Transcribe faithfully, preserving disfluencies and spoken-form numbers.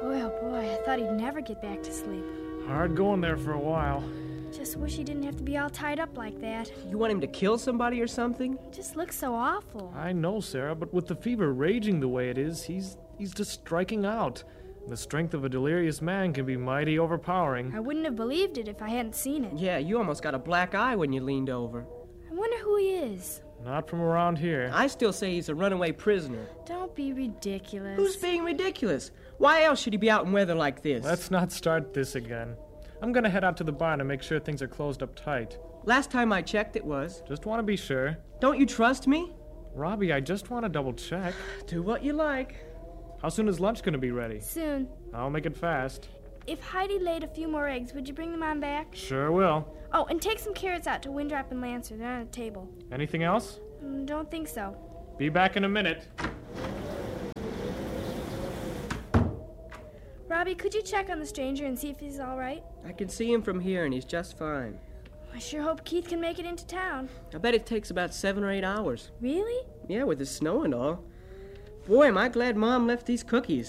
Boy, oh boy, I thought he'd never get back to sleep. Hard going there for a while. Just wish he didn't have to be all tied up like that. You want him to kill somebody or something? It just looks so awful. I know, Sarah, but with the fever raging the way it is, he's he's just striking out. The strength of a delirious man can be mighty overpowering. I wouldn't have believed it if I hadn't seen it. Yeah, you almost got a black eye when you leaned over. I wonder who he is. Not from around here. I still say he's a runaway prisoner. Don't be ridiculous. Who's being ridiculous? Why else should he be out in weather like this? Let's not start this again. I'm gonna head out to the barn and make sure things are closed up tight. Last time I checked, it was. Just want to be sure. Don't you trust me? Robbie, I just want to double check. Do what you like. How soon is lunch gonna be ready? Soon. I'll make it fast. If Heidi laid a few more eggs, would you bring them on back? Sure will. Oh, and take some carrots out to Windrop and Lancer. They're on the table. Anything else? Mm, don't think so. Be back in a minute. Robbie, could you check on the stranger and see if he's all right? I can see him from here, and he's just fine. I sure hope Keith can make it into town. I bet it takes about seven or eight hours. Really? Yeah, with the snow and all. Boy, am I glad Mom left these cookies.